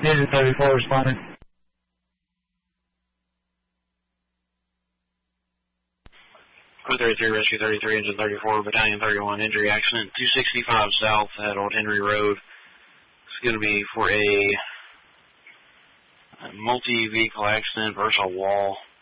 Engine 34 responding. Crew 33, Rescue 33, Engine 34, Battalion 31, injury accident 265 south at Old Henry Road. It's going to be for a multi-vehicle accident versus a wall.